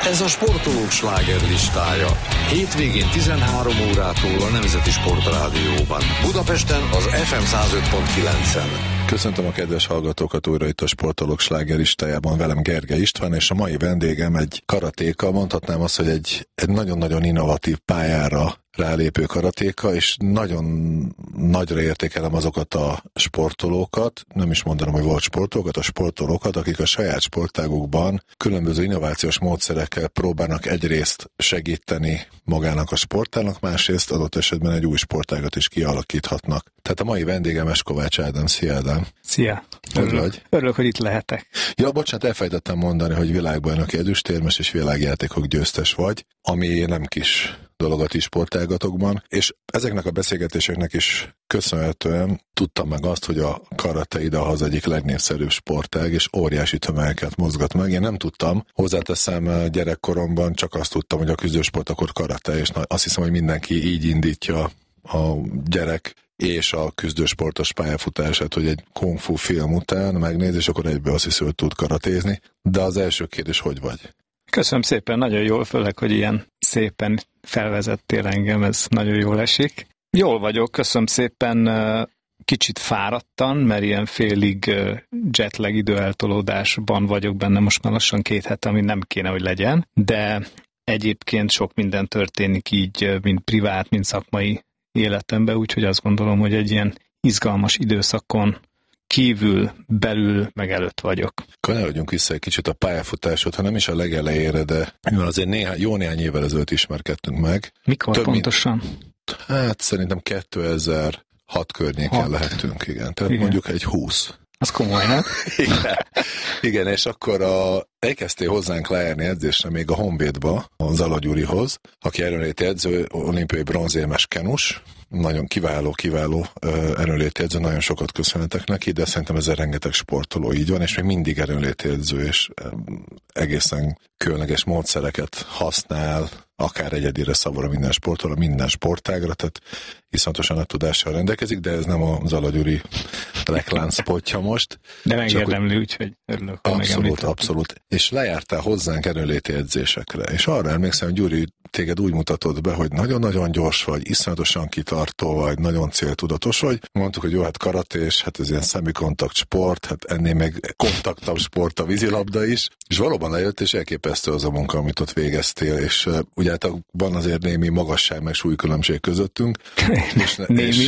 Ez a sportolók slágerlistája. Hétvégén 13 órától a Nemzeti Sportrádióban. Budapesten az FM 105.9-en. Köszöntöm a kedves hallgatókat újra itt a Sportolók slágerlistájában, velem Gergely István, és a mai vendégem egy karatéka, mondhatnám azt, hogy egy nagyon-nagyon innovatív pályára rálépő karatéka, és nagyon nagyra értékelem azokat a sportolókat, nem is mondanom, hogy volt sportolókat, a sportolókat, akik a saját sportágukban különböző innovációs módszerekkel próbálnak egyrészt segíteni magának a sportának, másrészt adott esetben egy új sportágat is kialakíthatnak. Tehát a mai vendégem Kovács Ádám. Szia, Ádám! Szia! Örülök, hogy itt lehetek. Ja, bocsánat, elfelejtettem mondani, hogy világbajnoki ezüstérmes és világjátékok győztes vagy, ami nem kis dolog a ti sportágatokban, és ezeknek a beszélgetéseknek is köszönhetően tudtam meg azt, hogy a karate idehaza egyik legnépszerűbb sportág, és óriási tömegeket mozgat meg. Én nem tudtam, hozzáteszem, gyerekkoromban csak azt tudtam, hogy a küzdősport akkor karate, és azt hiszem, hogy mindenki így indítja a gyerek és a küzdősportos pályafutását, hogy egy kung fu film után megnéz, és akkor egyből azt hiszi, hogy tud karatézni. De az első kérdés, hogy vagy? Köszönöm szépen, nagyon jól, főleg, hogy ilyen szépen felvezettél engem, ez nagyon jól esik. Jól vagyok, köszönöm szépen, kicsit fáradtan, mert ilyen félig jetlag időeltolódásban vagyok benne most már lassan 2 hete, ami nem kéne, hogy legyen, de egyébként sok minden történik így, mind privát, mind szakmai életemben, úgyhogy azt gondolom, hogy egy ilyen izgalmas időszakon kívül, belül, meg előtt vagyok. Kanyarodjunk vissza egy kicsit a pályafutásod, ha nem is a legelejére, de azért jó néhány évvel ezelőtt ismerkedtünk meg. Mikor pontosan? Hát szerintem 2006 környéken lehetünk, igen. Tehát igen. Mondjuk egy 20. Az komoly, nem? Igen, és akkor elkezdtél hozzánk lejárni edzésre még a Honvédba, a Zala Gyurihoz, aki erőnléti edző, olimpiai bronzérmes kenus, nagyon kiváló erőnléti edző, nagyon sokat köszönhetek neki, de szerintem ezzel rengeteg sportoló így van, és még mindig erőnléti edző, és egészen különleges módszereket használ, akár egyedire szabva minden sportoló, minden sportágra, tehát iszonyatosan a tudással rendelkezik, de ez nem a Zala Gyuri reklámszpotja most. De megérdemli, úgyhogy örülök, hogy abszolút. És lejártál hozzánk erőnléti edzésekre, és arra emlékszem, hogy Gyuri téged úgy mutatott be, hogy nagyon-nagyon gyors vagy, iszonyatosan kitartó vagy, nagyon céltudatos vagy. Mondtuk, hogy jó, hát karatés, hát ez ilyen szemikontakt sport, hát ennél meg kontaktabb sport a vízilabda is, és valóban lejött, és elképesztő az a munka, amit ott végeztél, és ugye hát van azért némi magasság meg súlykülönbség közöttünk. Némi.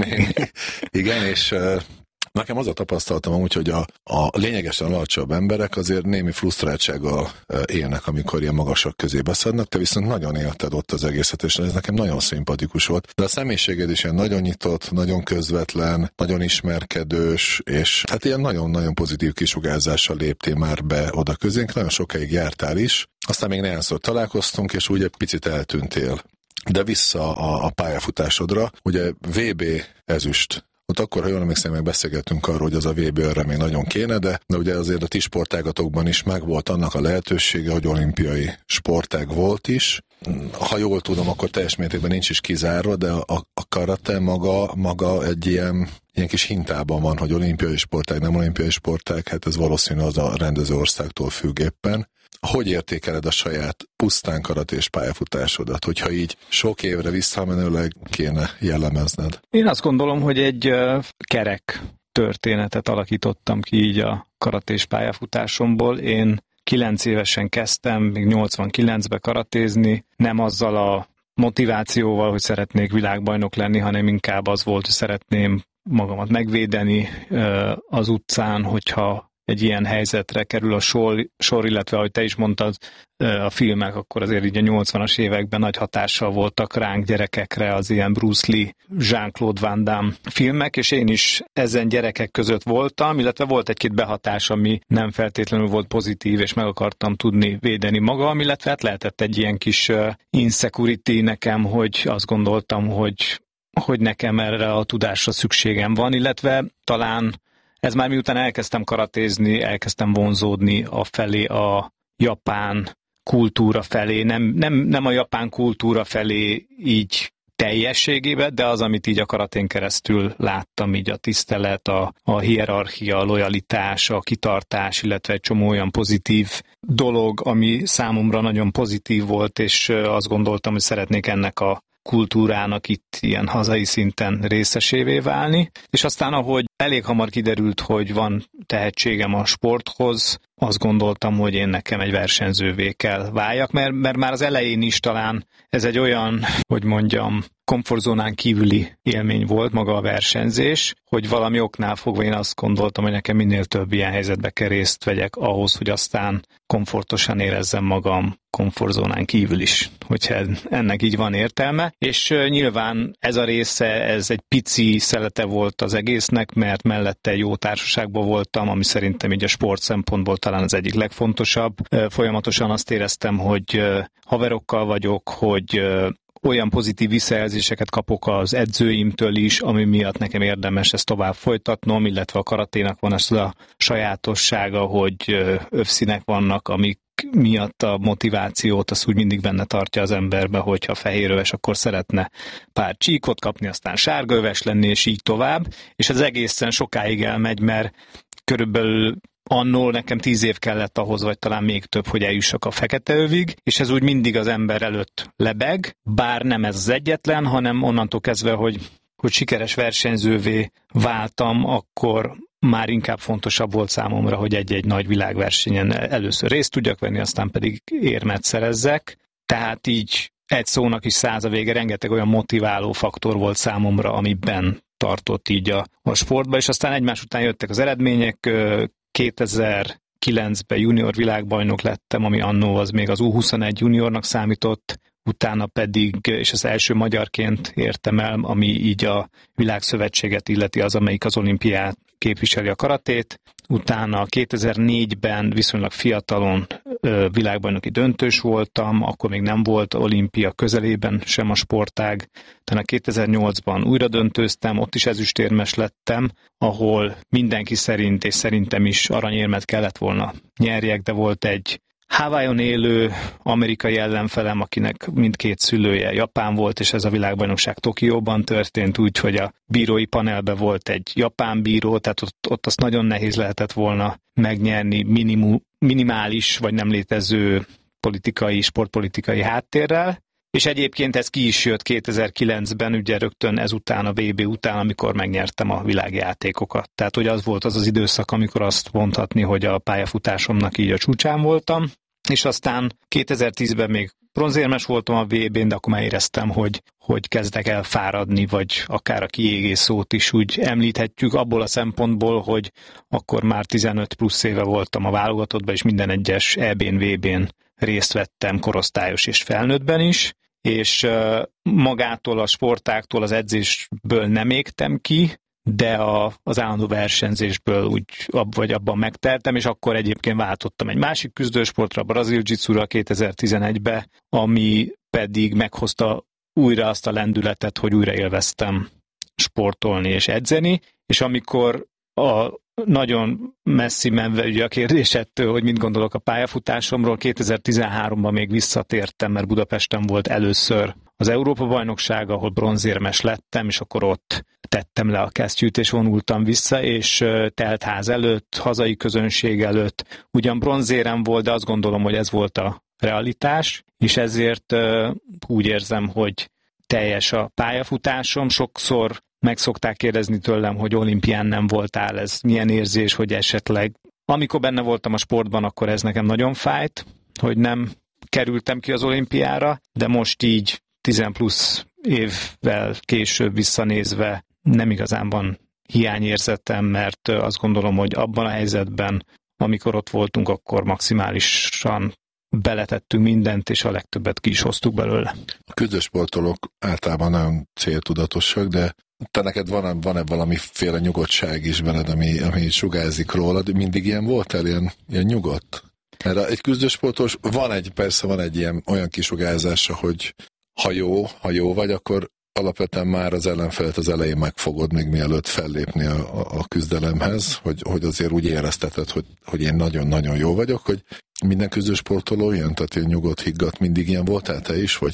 Igen, és nekem az a tapasztalatom amúgy, hogy a lényegesen alacsonyabb emberek azért némi frusztráltsággal élnek, amikor ilyen magasak közé beszednek, te viszont nagyon élted ott az egészet, és ez nekem nagyon szimpatikus volt. De a személyiséged is ilyen nagyon nyitott, nagyon közvetlen, nagyon ismerkedős, és hát ilyen nagyon-nagyon pozitív kisugárzással léptél már be oda közénk, nagyon sokáig jártál is, aztán még néhányszor találkoztunk, és úgy egy picit eltűntél. De vissza a pályafutásodra, ugye VB ezüst. Ott akkor, ha jól emlékszem, meg beszélgettünk arról, hogy az a VB-re még nagyon kéne, de ugye azért a ti sportágatokban is megvolt annak a lehetősége, hogy olimpiai sportág volt is. Ha jól tudom, akkor teljes mértékben nincs is kizárva, de a karate maga egy ilyen kis hintában van, hogy olimpiai sportág, nem olimpiai sportág, hát ez valószínű az a rendező országtól függ éppen. Hogy értékeled a saját pusztán karatés pályafutásodat, hogyha így sok évre visszamenőleg kéne jellemezned? Én azt gondolom, hogy egy kerek történetet alakítottam ki így a karatés pályafutásomból. Én 9 évesen kezdtem, még 89-ben karatézni, nem azzal a motivációval, hogy szeretnék világbajnok lenni, hanem inkább az volt, hogy szeretném magamat megvédeni az utcán, hogyha egy ilyen helyzetre kerül a sor, illetve ahogy te is mondtad, a filmek akkor azért így a 80-as években nagy hatással voltak ránk gyerekekre az ilyen Bruce Lee, Jean-Claude Van Damme filmek, és én is ezen gyerekek között voltam, illetve volt egy-két behatás, ami nem feltétlenül volt pozitív, és meg akartam tudni védeni magam, illetve hát lehetett egy ilyen kis insecurity nekem, hogy azt gondoltam, hogy nekem erre a tudásra szükségem van, illetve talán ez már miután elkezdtem karatézni, elkezdtem vonzódni a japán kultúra felé, nem a japán kultúra felé így teljességében, de az, amit így a karatén keresztül láttam, így a tisztelet, a hierarchia, a lojalitás, a kitartás, illetve egy csomó olyan pozitív dolog, ami számomra nagyon pozitív volt, és azt gondoltam, hogy szeretnék ennek a kultúrának itt ilyen hazai szinten részesévé válni. És aztán, ahogy elég hamar kiderült, hogy van tehetségem a sporthoz, azt gondoltam, hogy én nekem egy versenyzővé kell váljak, mert már az elején is talán ez egy olyan, hogy mondjam, komfortzónán kívüli élmény volt maga a versenyzés, hogy valami oknál fogva én azt gondoltam, hogy nekem minél több ilyen helyzetbe kell részt vegyek ahhoz, hogy aztán komfortosan érezzem magam komfortzónán kívül is, hogyha ennek így van értelme. És nyilván ez a része, ez egy pici szelete volt az egésznek, mert mellette egy jó társaságban voltam, ami szerintem így a sport szempontból talán az egyik legfontosabb. Folyamatosan azt éreztem, hogy haverokkal vagyok, hogy olyan pozitív visszajelzéseket kapok az edzőimtől is, ami miatt nekem érdemes ezt tovább folytatnom, illetve a karaténak van az a sajátossága, hogy övszínek vannak, amik miatt a motivációt az úgy mindig benne tartja az emberbe, hogyha fehéröves, akkor szeretne pár csíkot kapni, aztán sárgaöves lenni, és így tovább. És ez egészen sokáig elmegy, mert körülbelül annól nekem 10 év kellett ahhoz, vagy talán még több, hogy eljussak a fekete övig, és ez úgy mindig az ember előtt lebeg, bár nem ez az egyetlen, hanem onnantól kezdve, hogy sikeres versenyzővé váltam, akkor már inkább fontosabb volt számomra, hogy egy-egy nagy világversenyen először részt tudjak venni, aztán pedig érmet szerezzek. Tehát így egy szónak is 100 a vége, rengeteg olyan motiváló faktor volt számomra, amiben tartott így a sportba, és aztán egymás után jöttek az eredmények. 2009-ben junior világbajnok lettem, ami annó az még az U21 juniornak számított, utána pedig, és az első magyarként értem el, ami így a világszövetséget illeti, az, amelyik az olimpiát képviseli a karatét. Utána 2004-ben viszonylag fiatalon világbajnoki döntős voltam, akkor még nem volt olimpia közelében sem a sportág. Utána 2008-ban újra döntőztem, ott is ezüstérmes lettem, ahol mindenki szerint, és szerintem is aranyérmet kellett volna nyerjek, de volt egy Hawaiion élő amerikai ellenfelem, akinek mindkét szülője japán volt, és ez a világbajnokság Tokióban történt, úgyhogy a bírói panelben volt egy japán bíró, tehát ott azt nagyon nehéz lehetett megnyerni minimális vagy nem létező sportpolitikai háttérrel. És egyébként ez ki is jött 2009-ben, ugye rögtön ezután a VB után, amikor megnyertem a világjátékokat. Tehát, hogy az volt az az időszak, amikor azt mondhatni, hogy a pályafutásomnak így a csúcsán voltam. És aztán 2010-ben még bronzérmes voltam a VB-n, de akkor már éreztem, hogy kezdek el fáradni, vagy akár a kiégés szót is úgy említhetjük, abból a szempontból, hogy akkor már 15 plusz éve voltam a válogatottban, és minden egyes EB-n, VB-n részt vettem korosztályos és felnőttben is, és magától a sportáktól, az edzésből nem égtem ki, de az állandó versenyzésből abban megteltem, és akkor egyébként váltottam egy másik küzdősportra, a brazil jiu-jitsura 2011-be, ami pedig meghozta újra azt a lendületet, hogy újra élveztem sportolni és edzeni, és amikor nagyon messzi menve ugye a kérdésettől, hogy mit gondolok a pályafutásomról, 2013-ban még visszatértem, mert Budapesten volt először az Európa-bajnokság, ahol bronzérmes lettem, és akkor ott tettem le a kesztyűt, és vonultam vissza, és teltház előtt, hazai közönség előtt ugyan bronzérem volt, de azt gondolom, hogy ez volt a realitás, és ezért úgy érzem, hogy teljes a pályafutásom. Sokszor meg szokták kérdezni tőlem, hogy olimpián nem voltál, ez milyen érzés, hogy esetleg amikor benne voltam a sportban, akkor ez nekem nagyon fájt, hogy nem kerültem ki az olimpiára, de most így 10 plusz évvel később visszanézve nem igazán van hiányérzetem, mert azt gondolom, hogy abban a helyzetben, amikor ott voltunk, akkor maximálisan beletettünk mindent, és a legtöbbet ki is hoztuk belőle. A küzdősportolók általában nagyon céltudatosak, de te neked van-e valamiféle nyugodtság is benned, ami sugárzik rólad? Mindig ilyen voltál, ilyen nyugodt? Mert egy küzdősportos van egy ilyen olyan kisugárzása, hogy ha jó vagy, akkor alapvetően már az ellenfelet az elején megfogod, még mielőtt fellépni a küzdelemhez, hogy azért úgy érezteted, hogy én nagyon-nagyon jó vagyok, hogy minden küzdősportoló ilyen, tehát ilyen nyugodt, higgadt, mindig ilyen voltál te is, vagy hát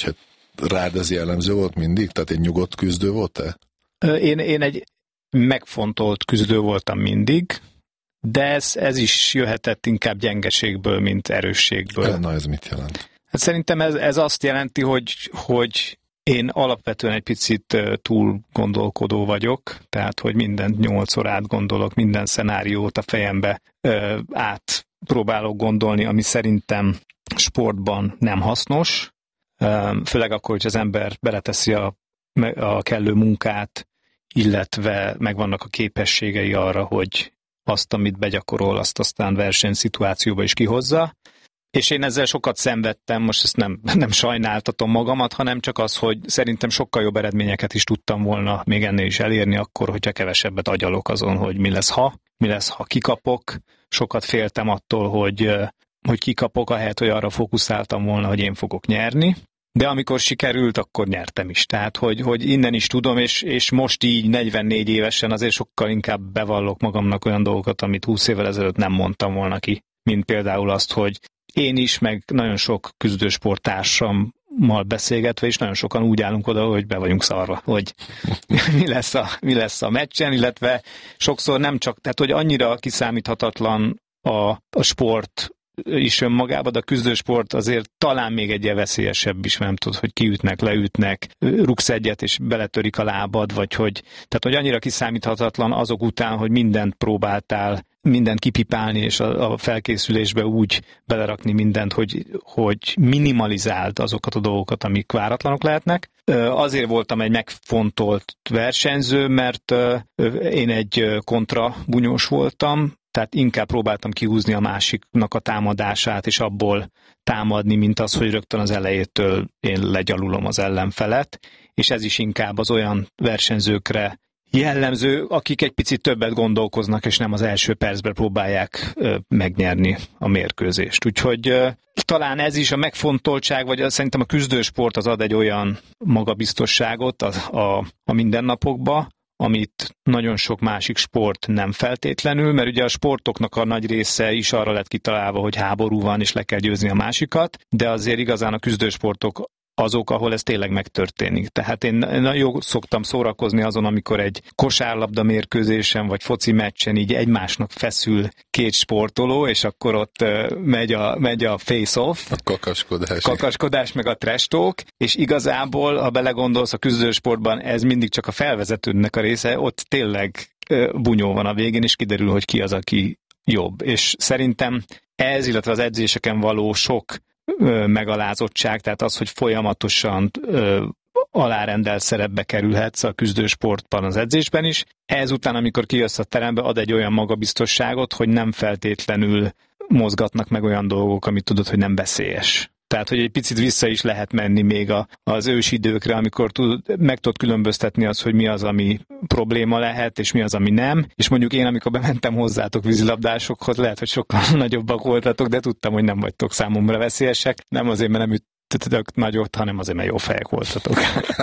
rád ez jellemző volt mindig? Tehát egy nyugodt küzdő volt-e? Én egy megfontolt küzdő voltam mindig, de ez is jöhetett inkább gyengeségből, mint erősségből. Na, ez mit jelent? Hát szerintem ez azt jelenti, hogy én alapvetően egy picit túl gondolkodó vagyok, tehát hogy mindent 8-szor átgondolok, minden szenáriót a fejembe átpróbálok gondolni, ami szerintem sportban nem hasznos, főleg akkor, hogy az ember beleteszi a kellő munkát, illetve megvannak a képességei arra, hogy azt, amit begyakorol, azt aztán versenyszituációba is kihozza. És én ezzel sokat szenvedtem, most ezt nem sajnáltatom magamat, hanem csak az, hogy szerintem sokkal jobb eredményeket is tudtam volna még ennél is elérni akkor, hogyha kevesebbet agyalok azon, hogy mi lesz, ha kikapok. Sokat féltem attól, hogy kikapok, ahelyett, hogy arra fókuszáltam volna, hogy én fogok nyerni. De amikor sikerült, akkor nyertem is. Tehát, hogy innen is tudom, és most így 44 évesen azért sokkal inkább bevallok magamnak olyan dolgokat, amit 20 évvel ezelőtt nem mondtam volna ki. Mint például azt, hogy én is, meg nagyon sok küzdősporttársammal beszélgetve, és nagyon sokan úgy állunk oda, hogy be vagyunk szarva, hogy mi lesz a meccsen, illetve sokszor nem csak, tehát hogy annyira kiszámíthatatlan a sport is önmagában, de a küzdősport azért talán még egy veszélyesebb is, nem tudod, hogy kiütnek, leütnek, rugsz egyet és beletörik a lábad, vagy tehát hogy annyira kiszámíthatatlan azok után, hogy mindent próbáltál, mindent kipipálni, és a felkészülésbe úgy belerakni mindent, hogy minimalizáld azokat a dolgokat, amik váratlanok lehetnek. Azért voltam egy megfontolt versenyző, mert én egy kontrabunyós voltam, tehát inkább próbáltam kihúzni a másiknak a támadását, és abból támadni, mint az, hogy rögtön az elejétől én legyalulom az ellenfelet, és ez is inkább az olyan versenyzőkre jellemző, akik egy picit többet gondolkoznak, és nem az első percben próbálják megnyerni a mérkőzést. Úgyhogy talán ez is a megfontoltság, vagy szerintem a küzdősport az ad egy olyan magabiztosságot a mindennapokba, amit nagyon sok másik sport nem feltétlenül, mert ugye a sportoknak a nagy része is arra lett kitalálva, hogy háború van, és le kell győzni a másikat, de azért igazán a küzdősportok azok, ahol ez tényleg megtörténik. Tehát én nagyon szoktam szórakozni azon, amikor egy kosárlabda mérkőzésen, vagy foci meccsen így egymásnak feszül két sportoló, és akkor ott megy a face-off. A kakaskodás, meg a trash talk, és igazából, ha belegondolsz, a küzdősportban ez mindig csak a felvezetődnek a része, ott tényleg bunyó van a végén, és kiderül, hogy ki az, aki jobb. És szerintem ez, illetve az edzéseken való sok megalázottság, tehát az, hogy folyamatosan alárendelt szerepbe kerülhetsz a küzdősportban, az edzésben is. Ezután, amikor kijössz a terembe, ad egy olyan magabiztosságot, hogy nem feltétlenül mozgatnak meg olyan dolgok, amit tudod, hogy nem veszélyes. Tehát, hogy egy picit vissza is lehet menni még az ősidőkre, amikor meg tudod különböztetni az, hogy mi az, ami probléma lehet, és mi az, ami nem. És mondjuk én, amikor bementem hozzátok vízilabdásokhoz, lehet, hogy sokkal nagyobbak voltatok, de tudtam, hogy nem vagytok számomra veszélyesek. Nem azért, mert nem üttetek nagyot, hanem azért, mert jó fejek voltatok.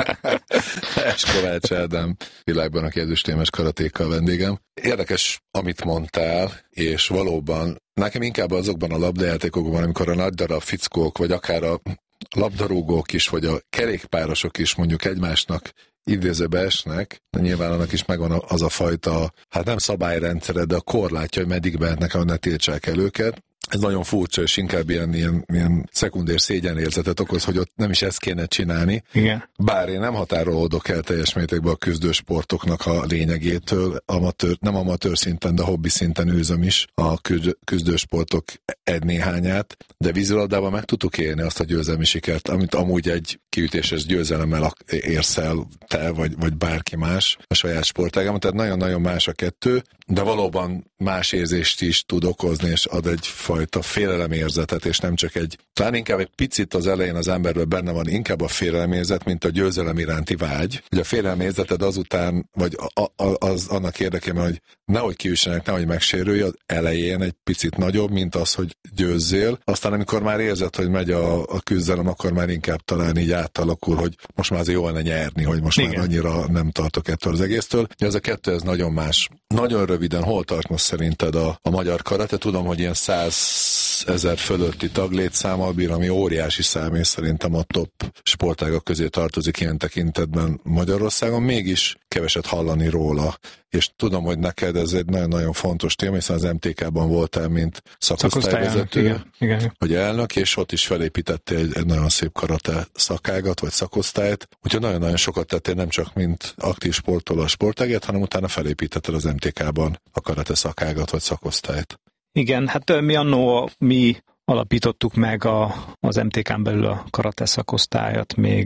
Kovács Ádám, világban a ezüstérmes karatékkal vendégem. Érdekes, amit mondtál, és valóban nekem inkább azokban a labdajátékokban, amikor a nagy darab fickók, vagy akár a labdarúgók is, vagy a kerékpárosok is mondjuk egymásnak idézőbe esnek, de nyilván annak is megvan az a fajta, hát nem szabályrendszere, de a korlátja, hogy meddig mehetnek, ahol ne tiltsák el őket. Ez nagyon furcsa, és inkább ilyen szekundér szégyenérzet okoz, hogy ott nem is ezt kéne csinálni. Igen. Bár én nem határolódok el teljes mértékben a küzdősportoknak a lényegétől, nem amatőr szinten, de hobbi szinten űzöm is a küzdősportok egy-néhányát, de vízilabdában meg tudtuk élni azt a győzelmi sikert, amit amúgy egy kiütéses győzelemmel érsz el te, vagy bárki más a saját sportágában, tehát nagyon-nagyon más a kettő, de valóban más érzést is tud okozni, és ad egyfajta félelemérzetet, és nem csak talán inkább egy picit az elején az emberből benne van inkább a félelemérzet, mint a győzelem iránti vágy. Ugye a félelemérzeted azután, vagy az annak érdekében, hogy nehogy kiüssenek, nehogy megsérülj, az elején egy picit nagyobb, mint az, hogy győzzél. Aztán amikor már érzed, hogy megy a küzdelem, akkor már inkább talán így átalakul, hogy most már azért jól lenne nyerni, hogy most igen, már annyira nem tartok ettől az egésztől. Ja, ez a kettő, ez nagyon más. Nagyon röviden, hol tart most szerinted a magyar karate? Tudom, hogy ilyen 100 20 000 fölötti taglétszámmal bír, ami óriási szám, és szerintem a top sportágak közé tartozik ilyen tekintetben Magyarországon, mégis keveset hallani róla. És tudom, hogy neked ez egy nagyon-nagyon fontos téma, hiszen az MTK-ban voltál, mint szakosztályvezető, vagy elnök, és ott is felépítettél egy nagyon szép karate szakágat, vagy szakosztályt. Úgyhogy nagyon-nagyon sokat tettél, nem csak mint aktív sportoló a sportágért, hanem utána felépítetted az MTK-ban a karate szakágat, vagy szakosztályt. Igen, hát mi alapítottuk meg az MTK-n belül a karate szakosztályat még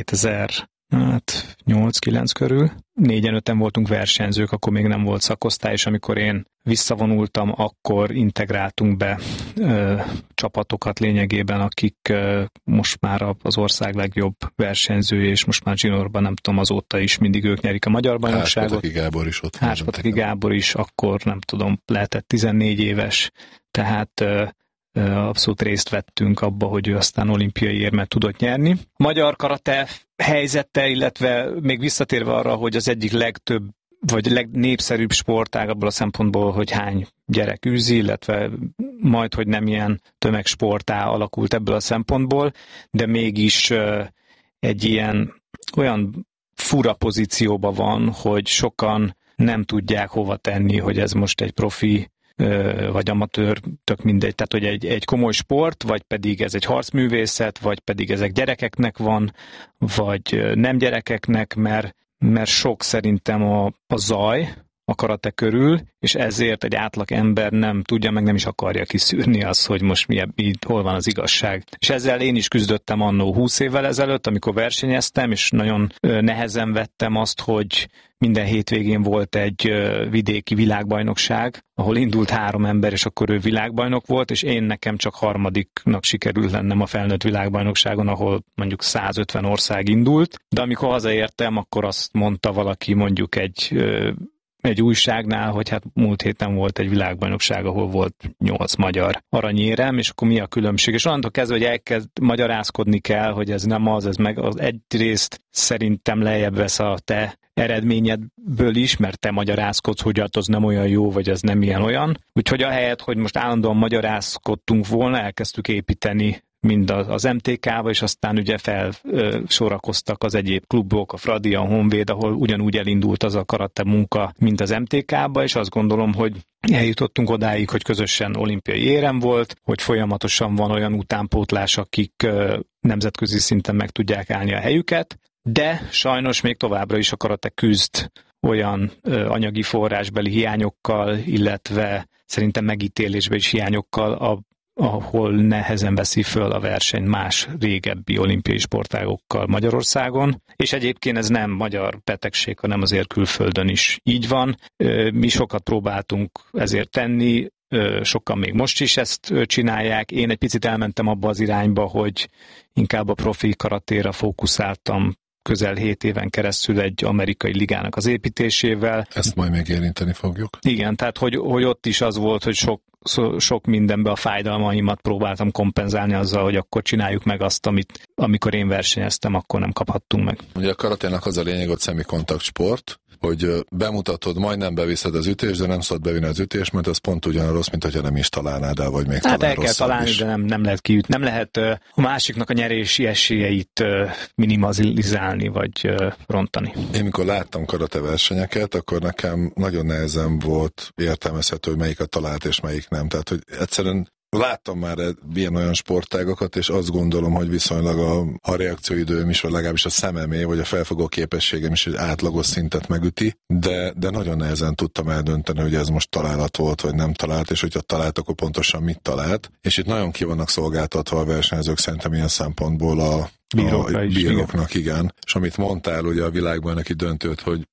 2008-9 körül. 4-5 voltunk versenyzők, akkor még nem volt szakosztály, és amikor én visszavonultam, akkor integráltunk be csapatokat lényegében, akik most már az ország legjobb versenyzője, és most már juniorban, nem tudom, azóta is mindig ők nyerik a magyar bajnokságot. Háspataki Gábor is ott. Háspataki Gábor is, akkor nem tudom, lehetett 14 éves, tehát abszolút részt vettünk abba, hogy ő aztán olimpiai érmet tudott nyerni. A magyar karate helyzete, illetve még visszatérve arra, hogy az egyik legtöbb vagy legnépszerűbb sportág abból a szempontból, hogy hány gyerek űzi, illetve majd, hogy nem ilyen tömegsportá alakult ebből a szempontból, de mégis egy ilyen olyan fura pozícióban van, hogy sokan nem tudják hova tenni, hogy ez most egy profi vagy amatőr, tök mindegy, tehát hogy egy komoly sport, vagy pedig ez egy harcművészet, vagy pedig ezek gyerekeknek van, vagy nem gyerekeknek, mert sok szerintem a zaj a karate körül, és ezért egy átlag ember nem tudja, meg nem is akarja kiszűrni azt, hogy most hol van az igazság. És ezzel én is küzdöttem annó 20 évvel ezelőtt, amikor versenyeztem, és nagyon nehezen vettem azt, hogy minden hétvégén volt egy vidéki világbajnokság, ahol indult 3 ember, és akkor ő világbajnok volt, és nekem csak harmadiknak sikerült lennem a felnőtt világbajnokságon, ahol mondjuk 150 ország indult, de amikor hazaértem, akkor azt mondta valaki mondjuk egy újságnál, hogy hát múlt héten volt egy világbajnokság, ahol volt 8 magyar aranyérem, és akkor mi a különbség? És onnantól kezdve, hogy elkezd magyarázkodni kell, hogy ez nem az, ez meg az egyrészt szerintem lejjebb vesz a te eredményedből is, mert te magyarázkodsz, hogy hát az nem olyan jó, vagy ez nem ilyen olyan. Úgyhogy ahelyett, hogy most állandóan magyarázkodtunk volna, elkezdtük építeni mind az MTK-ba, és aztán ugye felsorakoztak az egyéb klubok, a Fradi, a Honvéd, ahol ugyanúgy elindult az a karate munka, mint az MTK-ba, és azt gondolom, hogy eljutottunk odáig, hogy közösen olimpiai érem volt, hogy folyamatosan van olyan utánpótlás, akik nemzetközi szinten meg tudják állni a helyüket, de sajnos még továbbra is a karate küzd olyan anyagi forrásbeli hiányokkal, illetve szerintem megítélésbeli is hiányokkal, ahol nehezen veszi föl a verseny más régebbi olimpiai sportágokkal Magyarországon, és egyébként ez nem magyar betegség, hanem azért külföldön is így van. Mi sokat próbáltunk ezért tenni, sokan még most is ezt csinálják. Én egy picit elmentem abba az irányba, hogy inkább a profi karatéra fókuszáltam közel 7 éven keresztül egy amerikai ligának az építésével. Ezt majd még érinteni fogjuk. Igen, tehát hogy ott is az volt, hogy sok mindenben a fájdalmaimat próbáltam kompenzálni azzal, hogy akkor csináljuk meg azt, amit amikor én versenyeztem, akkor nem kaphattunk meg. Ugye a karaténak az a lényeg, hogy szemikontakt sport, hogy bemutatod, majdnem beviszed az ütést, de nem szabad bevinni az ütést, mert az pont ugyan rossz, mint hogyha nem is találnád el, vagy még talán el kell találni, is. De nem lehet kiütni. Nem lehet a másiknak a nyerési esélyeit minimalizálni, vagy rontani. Én mikor láttam karate versenyeket, akkor nekem nagyon nehezen volt értelmezhető, hogy melyiket talált és melyik nem. Tehát, hogy egyszerűen láttam már ilyen-olyan sportágokat, és azt gondolom, hogy viszonylag a reakcióidőm is, vagy legalábbis a szememé, vagy a felfogó képességem is egy átlagos szintet megüti, de nagyon nehezen tudtam eldönteni, hogy ez most találat volt, vagy nem talált, és hogyha talált, akkor pontosan mit talált. És itt nagyon ki vannak szolgáltatva a versenyzők szerintem ilyen szempontból a bíróknak, igen. És amit mondtál, ugye a világbajnoki döntőt, hogy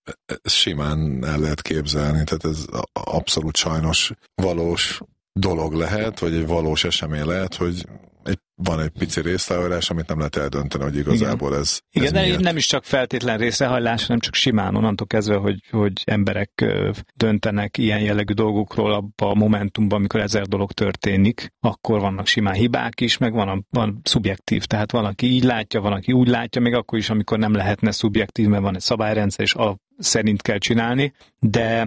simán el lehet képzelni, tehát ez abszolút sajnos valós dolog lehet, vagy egy valós esemény lehet, hogy van egy pici részrehajlás, amit nem lehet eldönteni, hogy igazából ez igen, de miért. Nem is csak feltétlen részrehajlás, hanem csak simán onnantól kezdve, hogy emberek döntenek ilyen jellegű dolgokról abban a momentumban, amikor 1000 dolog történik, akkor vannak simán hibák is, meg van szubjektív, tehát valaki így látja, valaki úgy látja, még akkor is, amikor nem lehetne szubjektív, mert van egy szabályrendszer, és szerint kell csinálni, de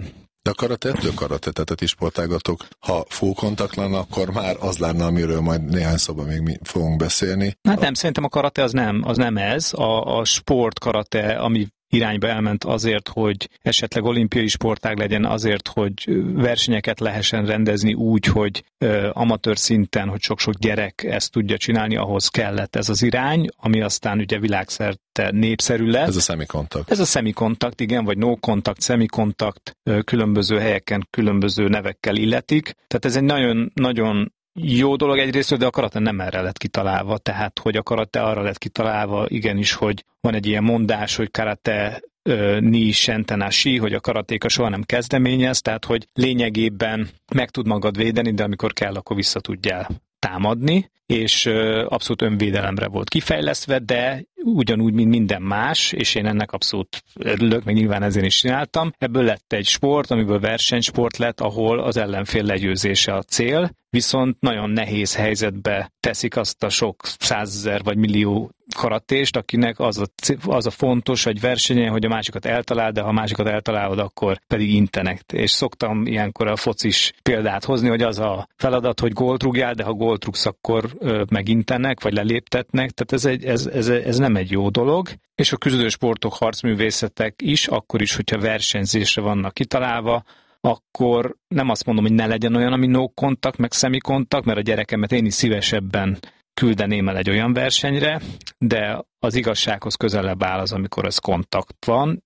De a karate ettől karate, tehát a ti sportágatok, ha full kontakt lenne, akkor már az lenne, amiről majd néhány szóban még mi fogunk beszélni. Hát nem, szerintem a karate az nem ez. A sport karate, ami irányba elment azért, hogy esetleg olimpiai sportág legyen, azért, hogy versenyeket lehessen rendezni úgy, hogy amatőr szinten, hogy sok-sok gyerek ezt tudja csinálni, ahhoz kellett ez az irány, ami aztán ugye világszerte népszerű lett. Ez a szemikontakt. Ez a szemikontakt, igen, vagy no kontakt, szemikontakt, különböző helyeken, különböző nevekkel illetik. Tehát ez egy nagyon jó dolog egyrészt, de a karate nem erre lett kitalálva, tehát hogy a karate arra lett kitalálva, igenis, hogy van egy ilyen mondás, hogy karate ni sentenashi, hogy a karatéka soha nem kezdeményez, tehát hogy lényegében meg tud magad védeni, de amikor kell, akkor vissza tudjál támadni, és abszolút önvédelemre volt kifejlesztve, de ugyanúgy, mint minden más, és én ennek abszolút örülök, meg nyilván ezért is csináltam. Ebből lett egy sport, amiből versenysport lett, ahol az ellenfél legyőzése a cél, viszont nagyon nehéz helyzetbe teszik azt a sok 100 000 vagy millió karatést, akinek az a fontos egy versenyen, hogy a másikat eltalál, de ha a másikat eltalálod, akkor pedig intenek. És szoktam ilyenkor a focis példát hozni, hogy az a feladat, hogy gólt rúgjál, de ha gólt rúgsz, akkor megintenek, vagy leléptetnek, tehát ez nem egy jó dolog. És a küzdő sportok, harcművészetek is, akkor is, hogyha versenyzésre vannak kitalálva, akkor nem azt mondom, hogy ne legyen olyan, ami no kontakt, meg szemikontakt, mert a gyerekemet én is szívesebben küldeném el egy olyan versenyre, de az igazsághoz közelebb áll az, amikor ez kontakt van,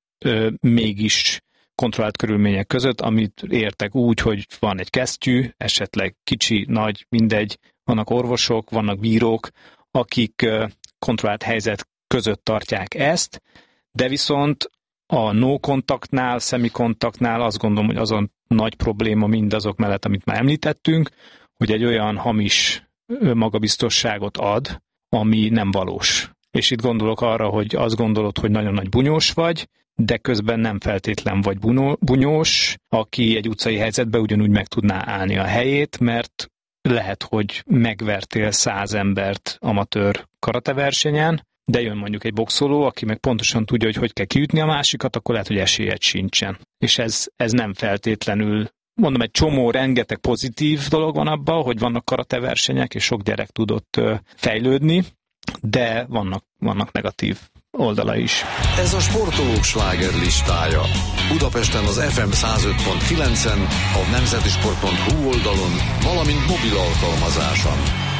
mégis kontrollált körülmények között, amit értek úgy, hogy van egy kesztyű, esetleg kicsi, nagy, mindegy, vannak orvosok, vannak bírók, akik kontrollált helyzet között tartják ezt, de viszont a no kontaktnál, szemikontaktnál azt gondolom, hogy azon nagy probléma mindazok mellett, amit már említettünk, hogy egy olyan hamis magabiztosságot ad, ami nem valós. És itt gondolok arra, hogy azt gondolod, hogy nagyon nagy bunyós vagy, de közben nem feltétlen vagy bunyós, aki egy utcai helyzetben ugyanúgy meg tudná állni a helyét, mert lehet, hogy megvertél 100 embert amatőr karateversenyen, de jön mondjuk egy boxoló, aki meg pontosan tudja, hogy kell kiütni a másikat, akkor lehet, hogy esélyed sincsen. És ez nem feltétlenül, mondom, egy csomó, rengeteg pozitív dolog van abban, hogy vannak karateversenyek, és sok gyerek tudott fejlődni, de vannak negatív oldala is. Ez a sportolók slágerlistája. Budapesten az FM 105.9-en, a nemzetisport.hu oldalon, valamint mobil alkalmazáson.